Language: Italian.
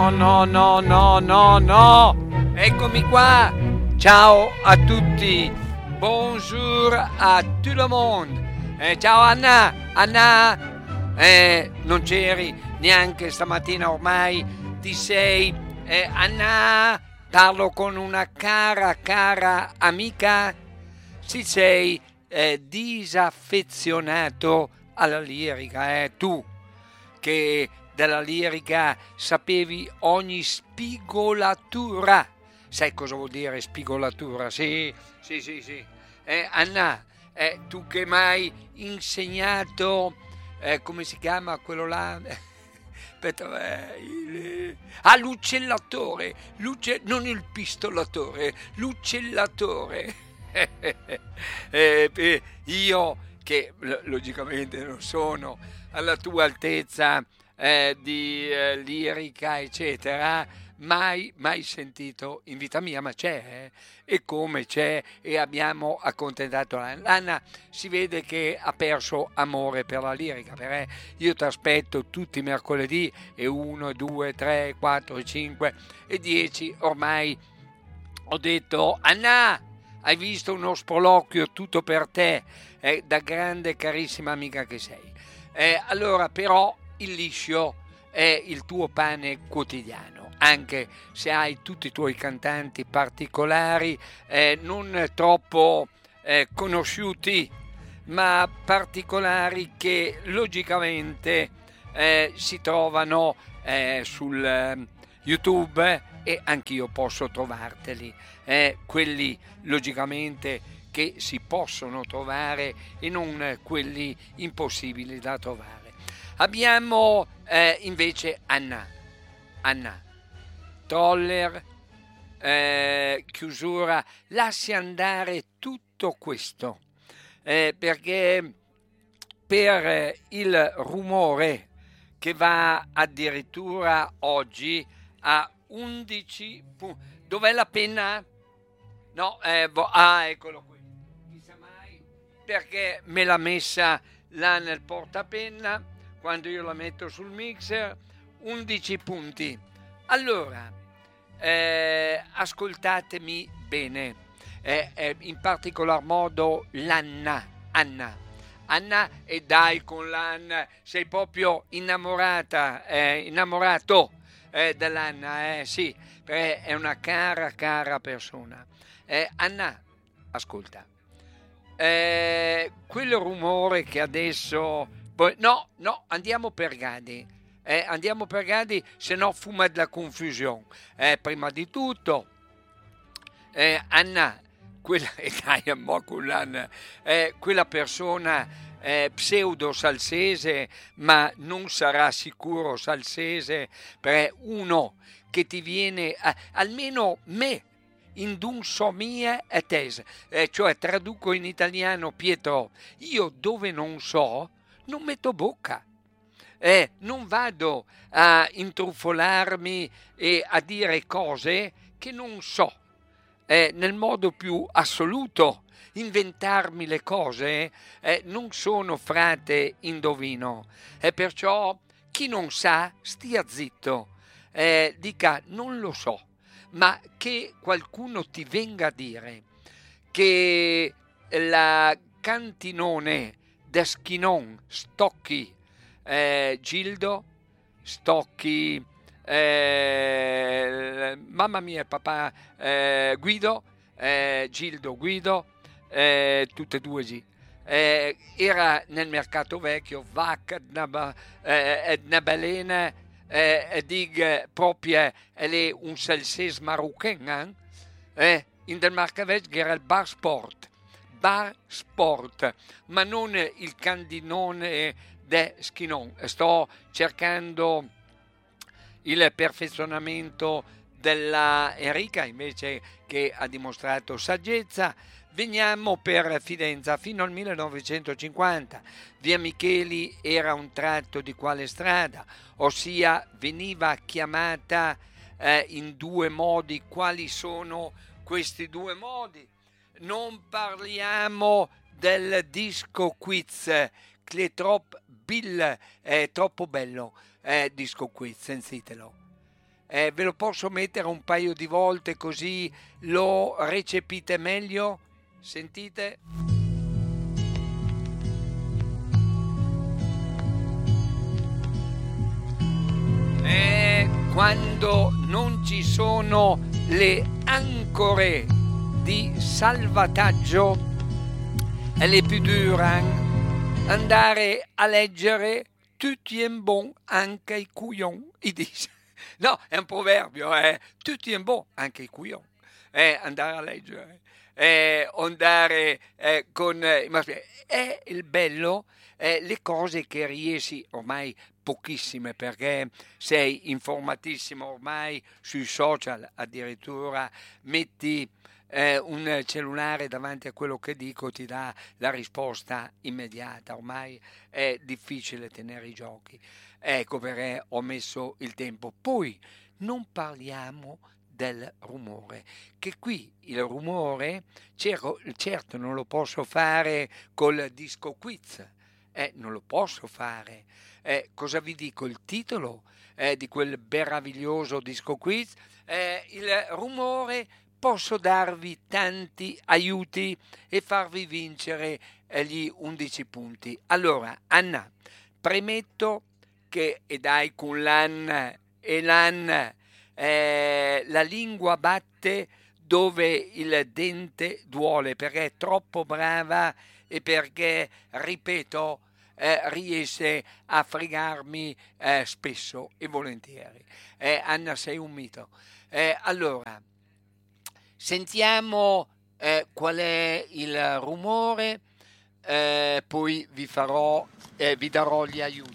No, no, no, no, no! Eccomi qua! Ciao a tutti! Bonjour a tout le monde! Ciao Anna! Anna! Non c'eri neanche stamattina ormai, ti sei... Anna! Parlo con una cara amica? Ti sei disaffezionato alla lirica, tu che della lirica sapevi ogni spigolatura. Sai cosa vuol dire spigolatura? Sì, sì, sì, sì. Anna, tu che mi hai insegnato, come si chiama quello là? Aspetta, l'uccellatore, non il pistolatore, l'uccellatore. Io che logicamente non sono alla tua altezza di lirica, eccetera, mai sentito in vita mia, ma c'è, e come c'è, e abbiamo accontentato l'Anna. Si vede che ha perso amore per la lirica, perché io ti aspetto tutti i mercoledì, e 1, 2, 3, 4, 5 e 10, ormai ho detto: Anna, hai visto uno sproloquio tutto per te, da grande carissima amica che sei. Allora però il liscio è il tuo pane quotidiano, anche se hai tutti i tuoi cantanti particolari, non troppo conosciuti, ma particolari che logicamente si trovano sul YouTube, e anch'io posso trovarteli, quelli logicamente che si possono trovare e non quelli impossibili da trovare. Abbiamo invece Anna, Troller, chiusura, lasci andare tutto questo, perché per il rumore che va addirittura oggi a 11 punti. Dov'è la penna? No, eccolo qui. Chissà mai perché me l'ha messa là nel portapenna quando io la metto sul mixer. 11 punti. Allora, ascoltatemi bene, in particolar modo Anna, e dai con l'Anna, sei proprio innamorato dell'Anna, sì, perché è una cara persona. Anna, ascolta, quel rumore che adesso... No, andiamo per gradi. Andiamo per gradi, se no fuma della confusione. Prima di tutto, Anna, quella, e dai a mo' con l'Anna, quella persona pseudo salsese, ma non sarà sicuro salsese, per uno che ti viene, almeno me, in d'un so mie e tes, cioè traduco in italiano, Pietro, io dove non so, non metto bocca. Non vado a intrufolarmi e a dire cose che non so, nel modo più assoluto. Inventarmi le cose non sono frate indovino, e perciò chi non sa stia zitto, dica non lo so, ma che qualcuno ti venga a dire che la cantinone da Schinon Stocchi, Gildo Stocchi, mamma mia papà, Guido, Gildo Guido, tutte e due G. Era nel mercato vecchio, Vac, Edna Balena, dig proprio, elle è un salsès marocain, in del marca che era il bar sport, ma non il candinone de Schinon. Sto cercando il perfezionamento della Enrica, invece, che ha dimostrato saggezza. Veniamo per Fidenza. Fino al 1950 via Micheli era un tratto di quale strada, ossia veniva chiamata in due modi. Quali sono questi due modi? Non parliamo del disco quiz, che è troppo bello, disco quiz, sentitelo. Ve lo posso mettere un paio di volte così lo recepite meglio? Sentite? Quando non ci sono le ancore di salvataggio, le più duran andare a leggere tutti en bon anche i couillon, i dice. No, è un proverbio, tutti en bon anche i couillon, andare a leggere, andare è il bello, le cose che riesci ormai pochissime perché sei informatissimo ormai sui social, addirittura metti un cellulare davanti a quello che dico, ti dà la risposta immediata, ormai è difficile tenere i giochi. Ecco perché ho messo il tempo. Poi non parliamo del rumore, che qui il rumore, certo non lo posso fare col disco quiz, non lo posso fare. Cosa vi dico? Il titolo di quel meraviglioso disco quiz, il rumore, posso darvi tanti aiuti e farvi vincere gli 11 punti. Allora, Anna, premetto che, e dai con l'an e l'an, la lingua batte dove il dente duole, perché è troppo brava e perché, ripeto, riesce a fregarmi spesso e volentieri. Anna, sei un mito. Allora, sentiamo qual è il rumore, poi vi darò gli aiuti.